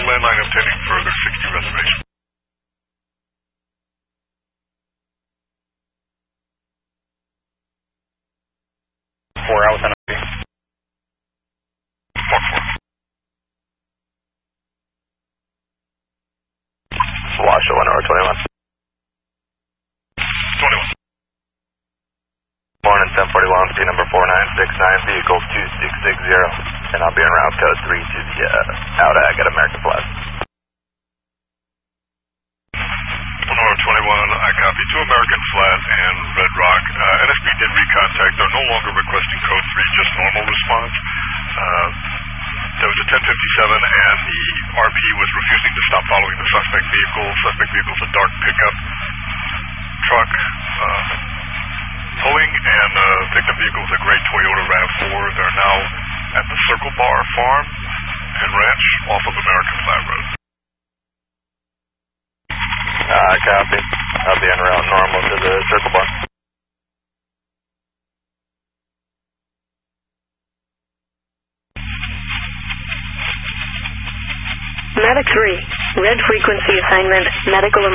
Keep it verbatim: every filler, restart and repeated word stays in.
landline obtaining further sixty reservation. Four out with an O P. Mark four. Washoe, one hour twenty-one. twenty-one. Morning, ten forty Long Street, number four nine six nine, vehicle two six six zero. And I'll be en route code three to the uh, out ag at American Flag. one hour twenty-one, I copy. To American Flat and Red Rock. Uh, N S P did recontact. They're no longer requesting code three, just normal response. Uh, there was a ten fifty-seven and the R P was refusing to stop following the suspect vehicle. Suspect vehicle is a dark pickup truck. Uh, Towing and uh, victim vehicle is a gray Toyota RAV four. They're now at the Circle Bar Farm and Ranch off of American Flat Road. Uh, copy. I'll be en route normal to the Circle Bar. Medic three, red frequency assignment, medical emergency.